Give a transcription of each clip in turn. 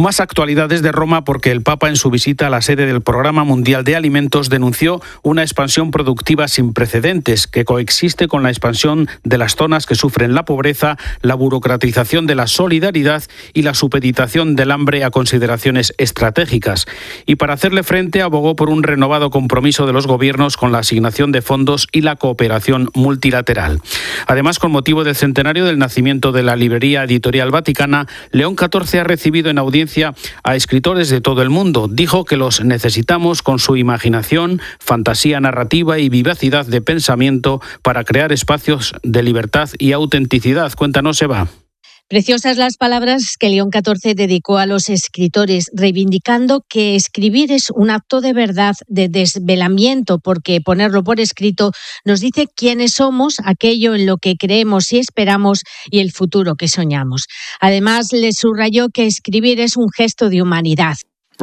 Más actualidad desde Roma, porque el Papa, en su visita a la sede del Programa Mundial de Alimentos, denunció una expansión productiva sin precedentes que coexiste con la expansión de las zonas que sufren la pobreza, la burocratización de la solidaridad y la supeditación del hambre a consideraciones estratégicas. Y para hacerle frente, abogó por un renovado compromiso de los gobiernos con la asignación de fondos y la cooperación multilateral. Además, con motivo del centenario del nacimiento de la librería editorial vaticana, León XIV ha recibido en audiencia a escritores de todo el mundo. Dijo que los necesitamos con su imaginación, fantasía narrativa y vivacidad de pensamiento para crear espacios de libertad y autenticidad. Cuéntanos, Eva. Preciosas las palabras que León XIV dedicó a los escritores, reivindicando que escribir es un acto de verdad, de desvelamiento, porque ponerlo por escrito nos dice quiénes somos, aquello en lo que creemos y esperamos y el futuro que soñamos. Además, le subrayó que escribir es un gesto de humanidad.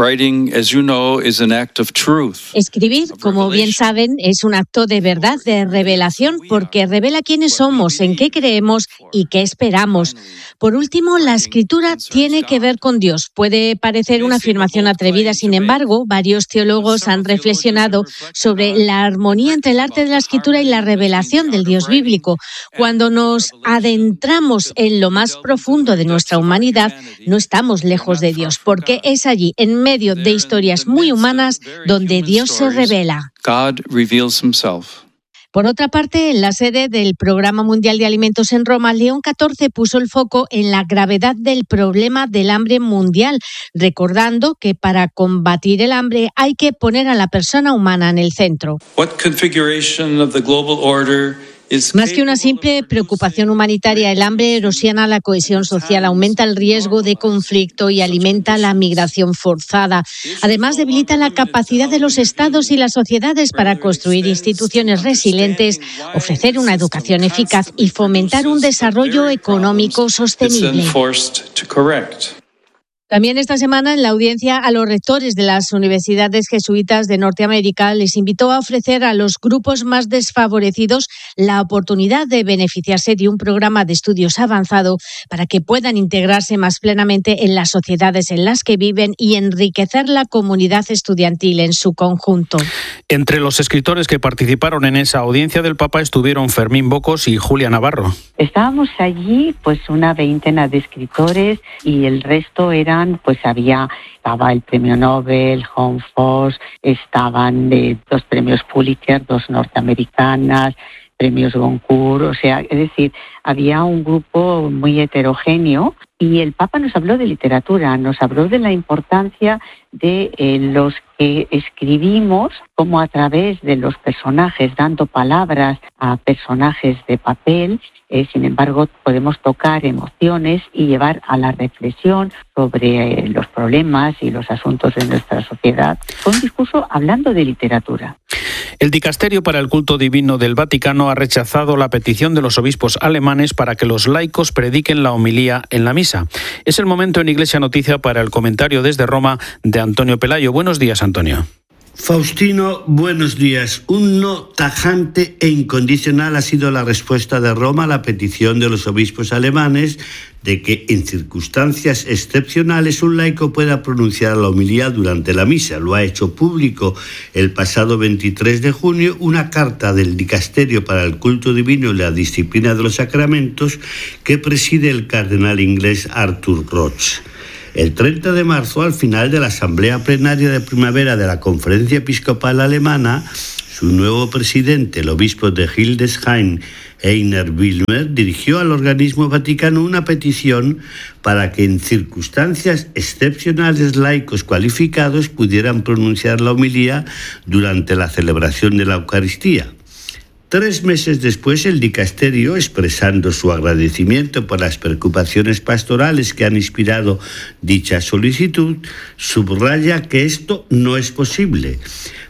Escribir, como bien saben, es un acto de verdad, de revelación, porque revela quiénes somos, en qué creemos y qué esperamos. Por último, la escritura tiene que ver con Dios. Puede parecer una afirmación atrevida, sin embargo, varios teólogos han reflexionado sobre la armonía entre el arte de la escritura y la revelación del Dios bíblico. Cuando nos adentramos en lo más profundo de nuestra humanidad, no estamos lejos de Dios, porque es allí, en medio de historias muy humanas, donde Dios se revela. Por otra parte, en la sede del Programa Mundial de Alimentos en Roma, León XIV puso el foco en la gravedad del problema del hambre mundial, recordando que para combatir el hambre hay que poner a la persona humana en el centro. Más que una simple preocupación humanitaria, el hambre erosiona la cohesión social, aumenta el riesgo de conflicto y alimenta la migración forzada. Además, debilita la capacidad de los estados y las sociedades para construir instituciones resilientes, ofrecer una educación eficaz y fomentar un desarrollo económico sostenible. También esta semana, en la audiencia a los rectores de las universidades jesuitas de Norteamérica, les invitó a ofrecer a los grupos más desfavorecidos la oportunidad de beneficiarse de un programa de estudios avanzado para que puedan integrarse más plenamente en las sociedades en las que viven y enriquecer la comunidad estudiantil en su conjunto. Entre los escritores que participaron en esa audiencia del Papa estuvieron Fermín Bocos y Julia Navarro. Estábamos allí una veintena de escritores y el resto estaba el premio Nobel, Home Force, estaban 2 premios Pulitzer, 2 norteamericanas, premios Goncourt, es decir, había un grupo muy heterogéneo y el Papa nos habló de literatura, nos habló de la importancia de los que escribimos, como a través de los personajes, dando palabras a personajes de papel, sin embargo, podemos tocar emociones y llevar a la reflexión sobre los problemas y los asuntos de nuestra sociedad. Fue un discurso hablando de literatura. El Dicasterio para el Culto Divino del Vaticano ha rechazado la petición de los obispos alemanes para que los laicos prediquen la homilía en la misa. Es el momento en Iglesia Noticia para el comentario desde Roma de Antonio Pelayo. Buenos días, Antonio. Faustino, buenos días. Un no tajante e incondicional ha sido la respuesta de Roma a la petición de los obispos alemanes de que en circunstancias excepcionales un laico pueda pronunciar la homilía durante la misa. Lo ha hecho público el pasado 23 de junio una carta del Dicasterio para el Culto Divino y la Disciplina de los Sacramentos que preside el cardenal inglés Arthur Roche. El 30 de marzo, al final de la Asamblea Plenaria de Primavera de la Conferencia Episcopal Alemana, su nuevo presidente, el obispo de Hildesheim, Heiner Wilmer, dirigió al organismo vaticano una petición para que en circunstancias excepcionales laicos cualificados pudieran pronunciar la homilía durante la celebración de la Eucaristía. 3 meses después, el dicasterio, expresando su agradecimiento por las preocupaciones pastorales que han inspirado dicha solicitud, subraya que esto no es posible.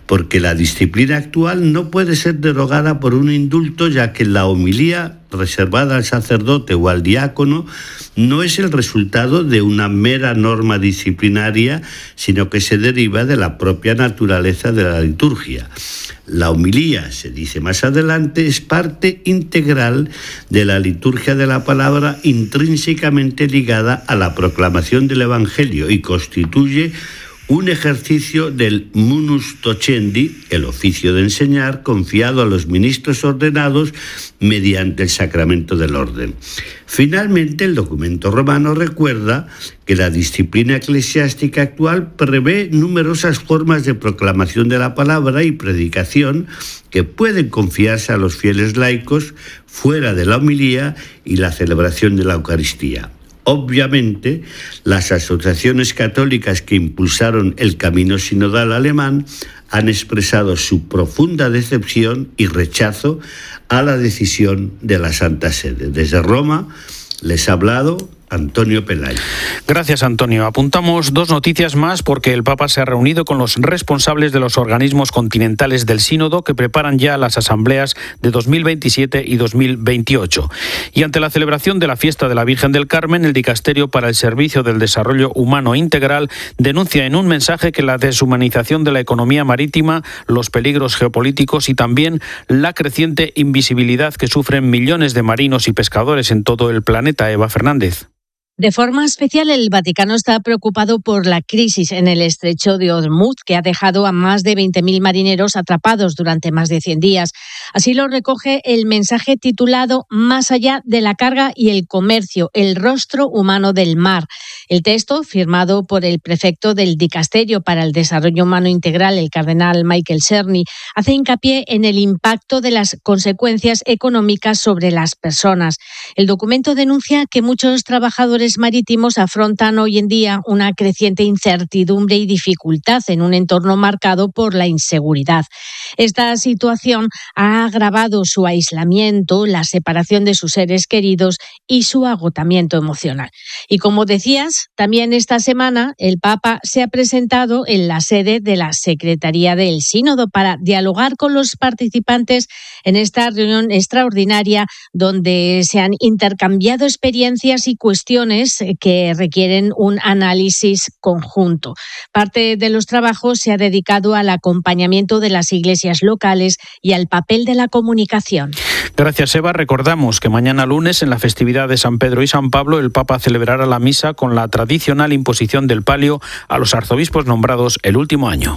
porque la disciplina actual no puede ser derogada por un indulto, ya que la homilía reservada al sacerdote o al diácono no es el resultado de una mera norma disciplinaria, sino que se deriva de la propia naturaleza de la liturgia. La homilía, se dice más adelante, es parte integral de la liturgia de la palabra, intrínsecamente ligada a la proclamación del Evangelio, y constituye un ejercicio del munus docendi, el oficio de enseñar, confiado a los ministros ordenados mediante el sacramento del orden. Finalmente, el documento romano recuerda que la disciplina eclesiástica actual prevé numerosas formas de proclamación de la palabra y predicación que pueden confiarse a los fieles laicos fuera de la homilía y la celebración de la Eucaristía. Obviamente, las asociaciones católicas que impulsaron el camino sinodal alemán han expresado su profunda decepción y rechazo a la decisión de la Santa Sede. Desde Roma les ha hablado Antonio Pelayo. Gracias, Antonio. Apuntamos dos noticias más porque el Papa se ha reunido con los responsables de los organismos continentales del Sínodo que preparan ya las asambleas de 2027 y 2028. Y ante la celebración de la fiesta de la Virgen del Carmen, el Dicasterio para el Servicio del Desarrollo Humano Integral denuncia en un mensaje que la deshumanización de la economía marítima, los peligros geopolíticos y también la creciente invisibilidad que sufren millones de marinos y pescadores en todo el planeta. Eva Fernández. De forma especial, el Vaticano está preocupado por la crisis en el estrecho de Hormuz, que ha dejado a más de 20.000 marineros atrapados durante más de 100 días. Así lo recoge el mensaje titulado Más allá de la carga y el comercio, el rostro humano del mar. El texto, firmado por el prefecto del Dicasterio para el Desarrollo Humano Integral, el cardenal Michael Cerny, hace hincapié en el impacto de las consecuencias económicas sobre las personas. El documento denuncia que muchos trabajadores marítimos afrontan hoy en día una creciente incertidumbre y dificultad en un entorno marcado por la inseguridad. Esta situación ha agravado su aislamiento, la separación de sus seres queridos y su agotamiento emocional. Y como decías, también esta semana el Papa se ha presentado en la sede de la Secretaría del Sínodo para dialogar con los participantes en esta reunión extraordinaria donde se han intercambiado experiencias y cuestiones que requieren un análisis conjunto. Parte de los trabajos se ha dedicado al acompañamiento de las iglesias locales y al papel de la comunicación. Gracias, Eva. Recordamos que mañana lunes, en la festividad de San Pedro y San Pablo, el Papa celebrará la misa con la tradicional imposición del palio a los arzobispos nombrados el último año.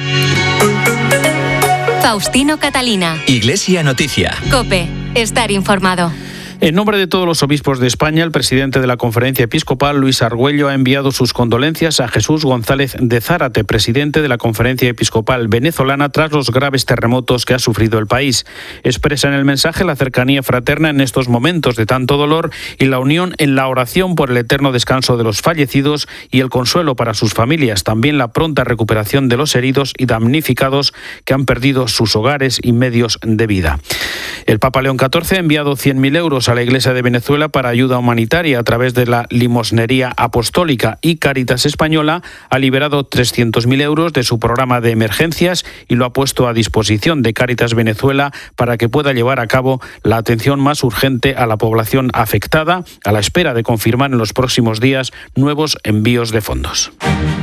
Faustino Catalina. Iglesia Noticia. COPE. Estar informado. En nombre de todos los obispos de España, el presidente de la Conferencia Episcopal, Luis Argüello, ha enviado sus condolencias a Jesús González de Zárate, presidente de la Conferencia Episcopal venezolana, tras los graves terremotos que ha sufrido el país. Expresa en el mensaje la cercanía fraterna en estos momentos de tanto dolor y la unión en la oración por el eterno descanso de los fallecidos y el consuelo para sus familias, también la pronta recuperación de los heridos y damnificados que han perdido sus hogares y medios de vida. El Papa León XIV ha enviado 100.000 euros a la Iglesia de Venezuela para ayuda humanitaria a través de la limosnería apostólica, y Cáritas Española ha liberado 300.000 euros de su programa de emergencias y lo ha puesto a disposición de Cáritas Venezuela para que pueda llevar a cabo la atención más urgente a la población afectada, a la espera de confirmar en los próximos días nuevos envíos de fondos.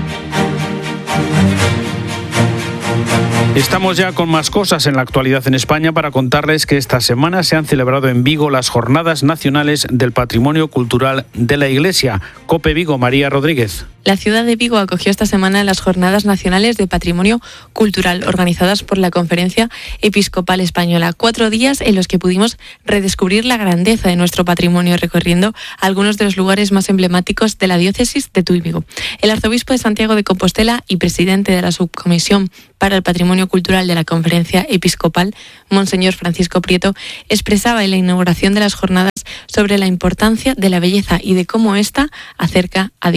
Estamos ya con más cosas en la actualidad en España para contarles que esta semana se han celebrado en Vigo las Jornadas Nacionales del Patrimonio Cultural de la Iglesia. COPE Vigo, María Rodríguez. La ciudad de Vigo acogió esta semana las Jornadas Nacionales de Patrimonio Cultural organizadas por la Conferencia Episcopal Española. 4 días en los que pudimos redescubrir la grandeza de nuestro patrimonio recorriendo algunos de los lugares más emblemáticos de la diócesis de Tuy Vigo. El arzobispo de Santiago de Compostela y presidente de la Subcomisión para el Patrimonio Cultural de la Conferencia Episcopal, Monseñor Francisco Prieto, expresaba en la inauguración de las jornadas sobre la importancia de la belleza y de cómo ésta acerca a Dios.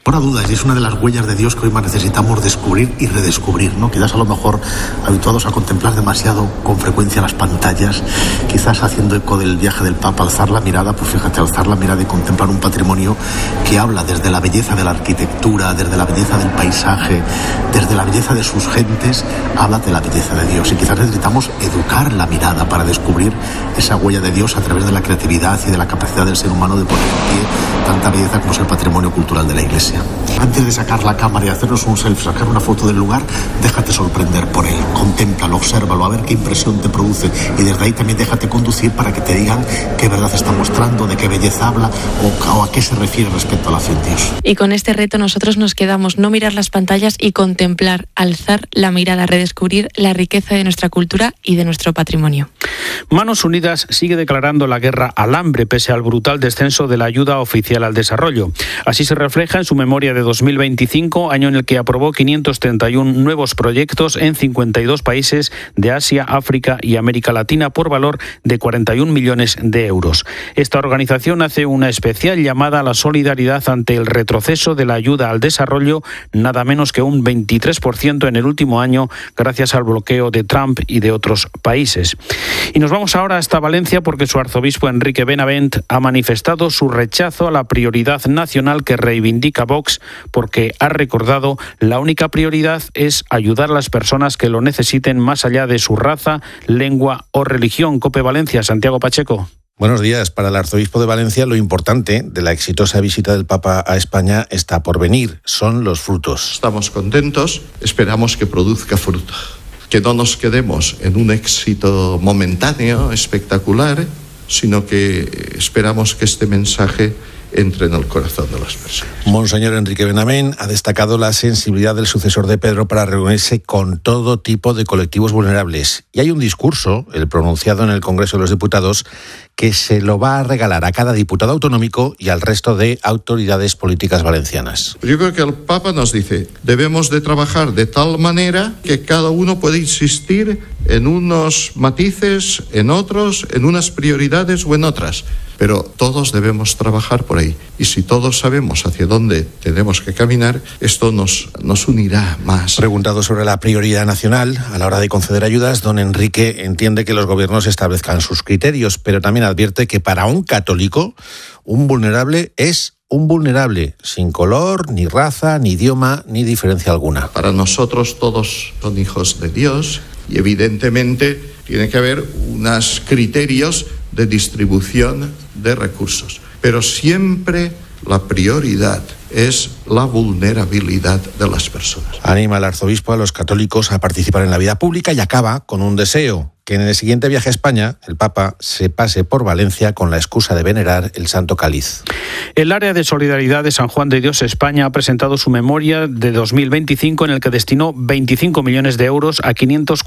Por dudas, y es una de las huellas de Dios que hoy más necesitamos descubrir y redescubrir, ¿no? Quizás a lo mejor habituados a contemplar demasiado con frecuencia las pantallas, quizás haciendo eco del viaje del Papa, alzar la mirada, pues fíjate, alzar la mirada y contemplar un patrimonio que habla desde la belleza de la arquitectura, desde la belleza del paisaje, desde la belleza de sus gentes, habla de la belleza de Dios. Y quizás necesitamos educar la mirada para descubrir esa huella de Dios a través de la creatividad y de la capacidad del ser humano de poner en pie tanta belleza como es el patrimonio cultural de la Iglesia. Antes de sacar la cámara y hacernos un selfie, sacar una foto del lugar, déjate sorprender por él, contémplalo, obsérvalo, a ver qué impresión te produce, y desde ahí también déjate conducir para que te digan qué verdad está mostrando, de qué belleza habla o a qué se refiere respecto a la fe en Dios. Y con este reto nosotros nos quedamos, no mirar las pantallas y contemplar, alzar la mirada, redescubrir la riqueza de nuestra cultura y de nuestro patrimonio. Manos Unidas sigue declarando la guerra al hambre pese al brutal descenso de la ayuda oficial al desarrollo. Así se refleja en su memoria de 2025, año en el que aprobó 531 nuevos proyectos en 52 países de Asia, África y América Latina por valor de 41 millones de euros. Esta organización hace una especial llamada a la solidaridad ante el retroceso de la ayuda al desarrollo, nada menos que un 23% en el último año, gracias al bloqueo de Trump y de otros países. Y nos vamos ahora hasta Valencia porque su arzobispo Enrique Benavent ha manifestado su rechazo a la prioridad nacional que reivindica Vox, porque ha recordado la única prioridad es ayudar a las personas que lo necesiten más allá de su raza, lengua o religión. COPE Valencia, Santiago Pacheco. Buenos días. Para el arzobispo de Valencia, lo importante de la exitosa visita del Papa a España está por venir, son los frutos. Estamos contentos, esperamos que produzca fruto. Que no nos quedemos en un éxito momentáneo, espectacular, sino que esperamos que este mensaje entre en el corazón de las personas. Monseñor Enrique Benavent ha destacado la sensibilidad del sucesor de Pedro para reunirse con todo tipo de colectivos vulnerables. Y hay un discurso, el pronunciado en el Congreso de los Diputados, que se lo va a regalar a cada diputado autonómico y al resto de autoridades políticas valencianas. Yo creo que el Papa nos dice, debemos de trabajar de tal manera que cada uno puede insistir en unos matices, en otros, en unas prioridades o en otras. Pero todos debemos trabajar por ahí. Y si todos sabemos hacia dónde tenemos que caminar, esto nos unirá más. Preguntado sobre la prioridad nacional a la hora de conceder ayudas, don Enrique entiende que los gobiernos establezcan sus criterios, pero también advierte que para un católico, un vulnerable es un vulnerable, sin color, ni raza, ni idioma, ni diferencia alguna. Para nosotros todos son hijos de Dios y evidentemente tiene que haber unos criterios de distribución de recursos. Pero siempre la prioridad es la vulnerabilidad de las personas. Anima el arzobispo a los católicos a participar en la vida pública y acaba con un deseo: que en el siguiente viaje a España, el Papa se pase por Valencia con la excusa de venerar el Santo Cáliz. El área de solidaridad de San Juan de Dios España ha presentado su memoria de 2025 en el que destinó 25 millones de euros a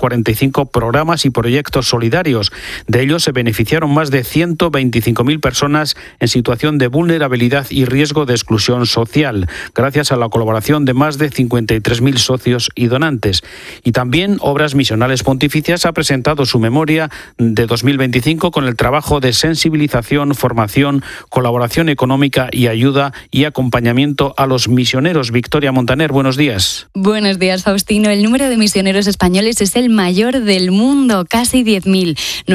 545 programas y proyectos solidarios. De ellos se beneficiaron más de 125.000 personas en situación de vulnerabilidad y riesgo de exclusión social, gracias a la colaboración de más de 53.000 socios y donantes. Y también Obras Misionales Pontificias ha presentado su memoria de 2025 con el trabajo de sensibilización, formación, colaboración económica y ayuda y acompañamiento a los misioneros. Victoria Montaner, buenos días. Buenos días, Faustino. El número de misioneros españoles es el mayor del mundo, casi 10.000,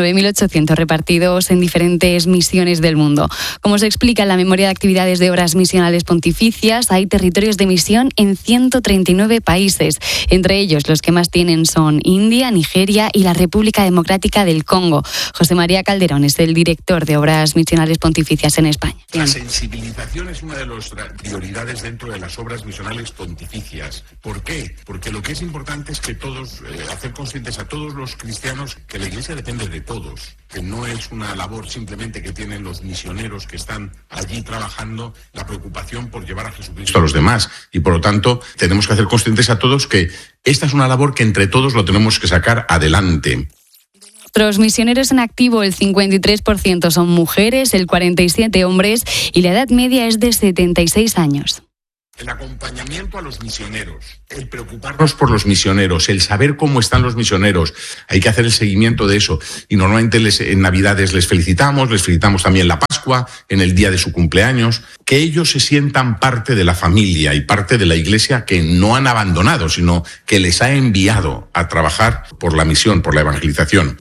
9.800 repartidos en diferentes misiones del mundo. Como se explica en la memoria de actividades de Obras Misionales Pontificias, hay territorios de misión en 139 países. Entre ellos, los que más tienen son India, Nigeria y la República Democrática del Congo. José María Calderón es el director de Obras Misionales Pontificias en España. La sensibilización es una de las prioridades dentro de las obras misionales pontificias. ¿Por qué? Porque lo que es importante es que todos, hacer conscientes a todos los cristianos que la Iglesia depende de todos, que no es una labor simplemente que tienen los misioneros que están allí trabajando, la preocupación por llevar a Jesucristo a los demás. Y por lo tanto, tenemos que hacer conscientes a todos que esta es una labor que entre todos lo tenemos que sacar adelante. Los misioneros en activo, el 53% son mujeres, el 47% hombres y la edad media es de 76 años. El acompañamiento a los misioneros, el preocuparnos por los misioneros, el saber cómo están los misioneros, hay que hacer el seguimiento de eso. Y normalmente en Navidades les felicitamos también la Pascua, en el día de su cumpleaños, que ellos se sientan parte de la familia y parte de la Iglesia que no han abandonado, sino que les ha enviado a trabajar por la misión, por la evangelización.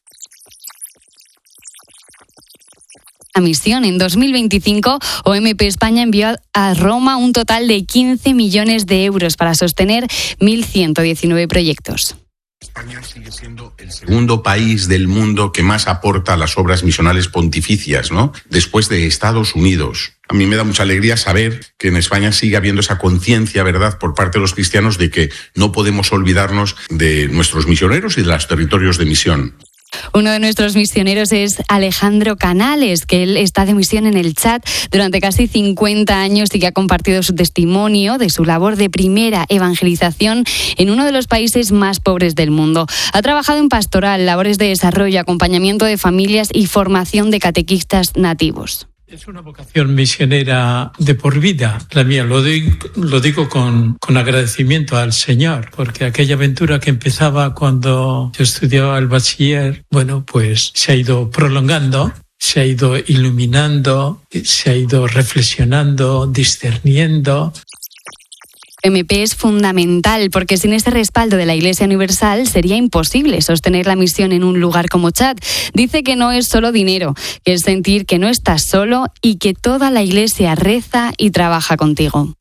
La misión en 2025, OMP España envió a Roma un total de 15 millones de euros para sostener 1.119 proyectos. España sigue siendo el segundo país del mundo que más aporta a las obras misionales pontificias, ¿no? Después de Estados Unidos. A mí me da mucha alegría saber que en España sigue habiendo esa conciencia, ¿verdad?, por parte de los cristianos de que no podemos olvidarnos de nuestros misioneros y de los territorios de misión. Uno de nuestros misioneros es Alejandro Canales, que él está de misión en el Chad durante casi 50 años y que ha compartido su testimonio de su labor de primera evangelización en uno de los países más pobres del mundo. Ha trabajado en pastoral, labores de desarrollo, acompañamiento de familias y formación de catequistas nativos. Es una vocación misionera de por vida, la mía. Lo digo con agradecimiento al Señor, porque aquella aventura que empezaba cuando yo estudiaba el bachiller, bueno, pues se ha ido prolongando, se ha ido iluminando, se ha ido reflexionando, discerniendo. MP es fundamental porque sin ese respaldo de la Iglesia Universal sería imposible sostener la misión en un lugar como Chad. Dice que no es solo dinero, que es sentir que no estás solo y que toda la Iglesia reza y trabaja contigo.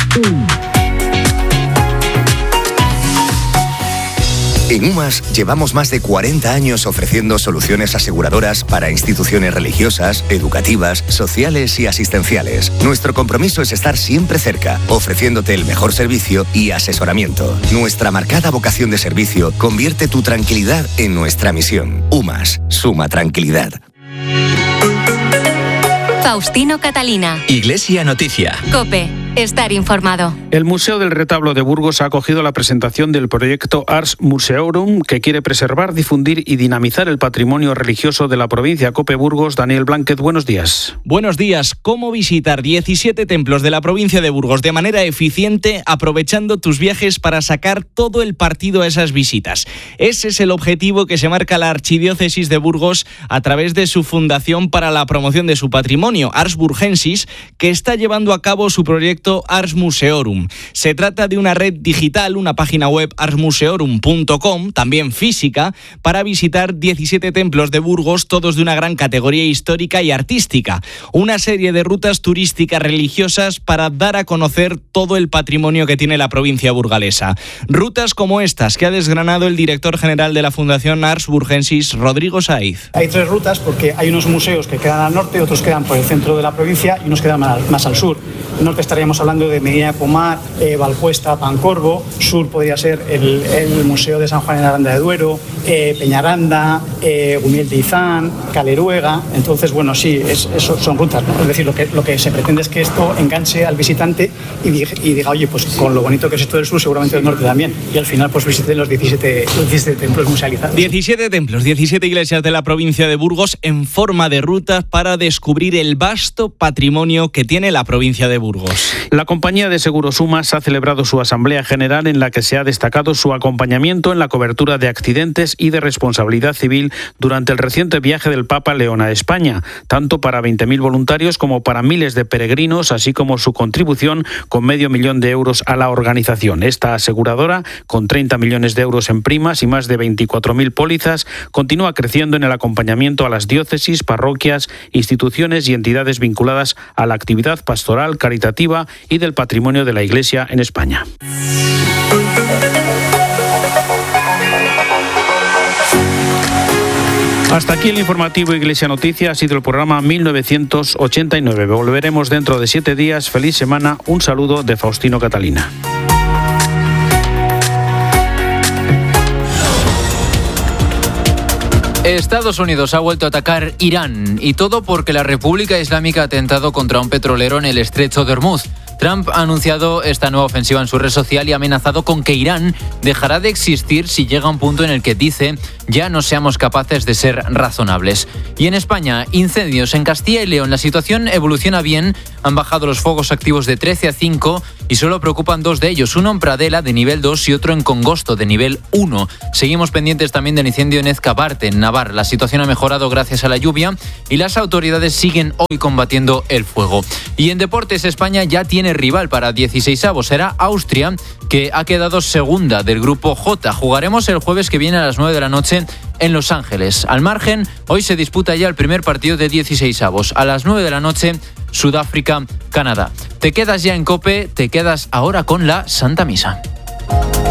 En UMAS llevamos más de 40 años ofreciendo soluciones aseguradoras para instituciones religiosas, educativas, sociales y asistenciales. Nuestro compromiso es estar siempre cerca, ofreciéndote el mejor servicio y asesoramiento. Nuestra marcada vocación de servicio convierte tu tranquilidad en nuestra misión. UMAS, suma tranquilidad. Faustino Catalina. Iglesia Noticia. COPE. Estar informado. El Museo del Retablo de Burgos ha acogido la presentación del proyecto Ars Museorum, que quiere preservar, difundir y dinamizar el patrimonio religioso de la provincia. COPE Burgos, Daniel Blanquet, buenos días. Buenos días. ¿Cómo visitar 17 templos de la provincia de Burgos de manera eficiente, aprovechando tus viajes para sacar todo el partido a esas visitas? Ese es el objetivo que se marca la Archidiócesis de Burgos a través de su Fundación para la Promoción de su Patrimonio, Ars Burgensis, que está llevando a cabo su proyecto Ars Museorum. Se trata de una red digital, una página web arsmuseorum.com, también física, para visitar 17 templos de Burgos, todos de una gran categoría histórica y artística. Una serie de rutas turísticas religiosas para dar a conocer todo el patrimonio que tiene la provincia burgalesa. Rutas como estas que ha desgranado el director general de la Fundación Ars Burgensis, Rodrigo Saiz. Hay 3 rutas porque hay unos museos que quedan al norte, otros quedan por el centro de la provincia y unos quedan más al sur. El norte estaríamos hablando de Medina de Pomar, Valcuesta, Pancorbo. Sur podría ser el Museo de San Juan en Aranda de Duero, Peñaranda, Gumiel de Izán, Caleruega. Entonces, bueno, sí, son rutas, ¿no? Es decir, lo que se pretende es que esto enganche al visitante y diga, oye, pues con lo bonito que es esto del sur, seguramente del norte también. Y al final, pues visiten los 17 templos musealizados. 17 templos, 17 iglesias de la provincia de Burgos en forma de rutas para descubrir el vasto patrimonio que tiene la provincia de Burgos. La compañía de seguros UMAS ha celebrado su asamblea general en la que se ha destacado su acompañamiento en la cobertura de accidentes y de responsabilidad civil durante el reciente viaje del Papa León a España, tanto para 20.000 voluntarios como para miles de peregrinos, así como su contribución con $500.000 de euros a la organización. Esta aseguradora, con 30 millones de euros en primas y más de 24.000 pólizas, continúa creciendo en el acompañamiento a las diócesis, parroquias, instituciones y entidades vinculadas a la actividad pastoral, caritativa y del patrimonio de la Iglesia en España. Hasta aquí el informativo Iglesia Noticia. Ha sido el programa 1989. Volveremos dentro de 7 días. Feliz semana. Un saludo de Faustino Catalina. Estados Unidos ha vuelto a atacar Irán, y todo porque la República Islámica ha atentado contra un petrolero en el estrecho de Hormuz. Trump ha anunciado esta nueva ofensiva en su red social y ha amenazado con que Irán dejará de existir si llega a un punto en el que dice ya no seamos capaces de ser razonables. Y en España, incendios en Castilla y León. La situación evoluciona bien, han bajado los focos activos de 13 a 5 y y solo preocupan 2 de ellos, uno en Pradela de nivel 2 y otro en Congosto de nivel 1. Seguimos pendientes también del incendio en Ezcabarte, en Navarra. La situación ha mejorado gracias a la lluvia y las autoridades siguen hoy combatiendo el fuego. Y en deportes, España ya tiene rival para 16avos. Será Austria, que ha quedado segunda del grupo J. Jugaremos el jueves que viene a las 9 de la noche en Los Ángeles. Al margen, hoy se disputa ya el primer partido de 16avos. A las 9 de la noche, Sudáfrica, Canadá. Te quedas ya en COPE, te quedas ahora con la Santa Misa.